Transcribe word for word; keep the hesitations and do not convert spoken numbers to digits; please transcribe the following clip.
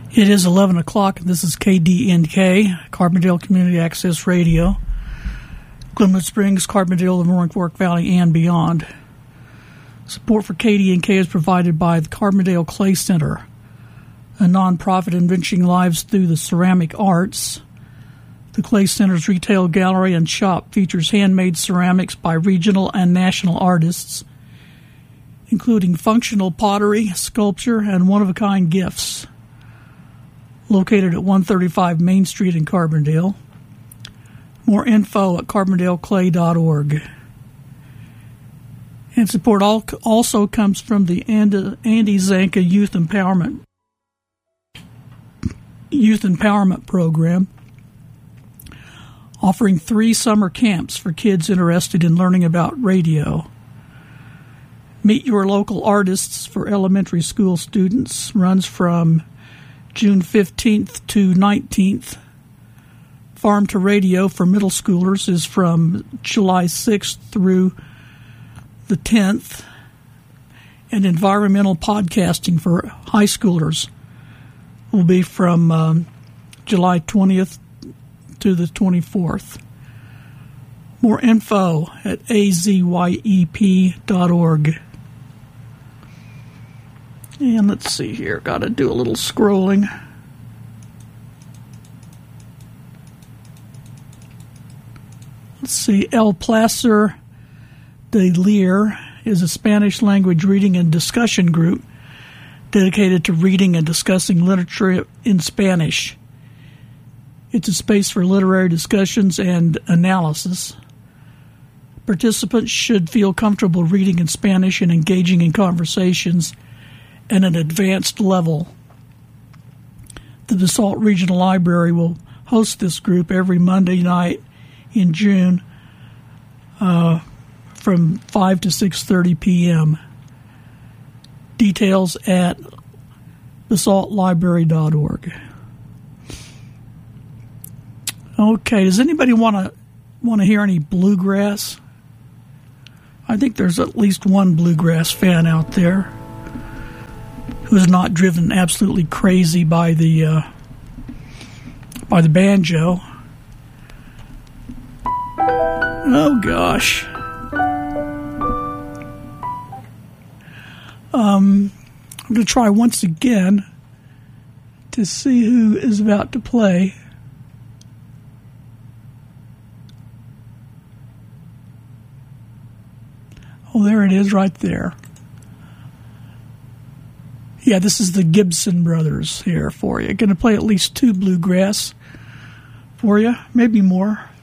It is eleven o'clock, and this is K D N K, Carbondale Community Access Radio, Glenwood Springs, Carbondale, the Norfolk Valley, and beyond. Support for K D N K is provided by the Carbondale Clay Center, a nonprofit enriching lives through the ceramic arts. The Clay Center's retail gallery and shop features handmade ceramics by regional and national artists, including functional pottery, sculpture, and one-of-a-kind gifts. Located at one thirty-five Main Street in Carbondale. More info at carbondale clay dot org. And support also comes from the Andy Zanka Youth Empowerment Youth Empowerment Program, offering three summer camps for kids interested in learning about radio. Meet Your Local Artists for elementary school students runs from June fifteenth to nineteenth. Farm to Radio for middle schoolers is from July sixth through the tenth. And Environmental Podcasting for high schoolers will be from um, July twentieth to the twenty-fourth. More info at a z y e p dot org. And let's see here, got to do a little scrolling. Let's see, El Placer de Leer is a Spanish-language reading and discussion group dedicated to reading and discussing literature in Spanish. It's a space for literary discussions and analysis. Participants should feel comfortable reading in Spanish and engaging in conversations at an advanced level. The Basalt Regional Library will host this group every Monday night in June uh, from five to six thirty p.m. Details at basalt library dot org. Okay, does anybody want to want to hear any bluegrass? I think there's at least one bluegrass fan out there who's not driven absolutely crazy by the uh, by the banjo. Oh gosh. Um, I'm going to try once again to see who is about to play. Oh, there it is right there. Yeah, this is the Gibson Brothers here for you. Going to play at least two bluegrass for you, maybe more.